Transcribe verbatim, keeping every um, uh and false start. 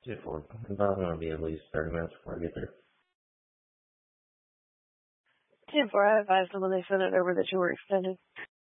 Two four. About going to be at least thirty minutes before I get there. ten four, I advised them when they sent it over that you were extended.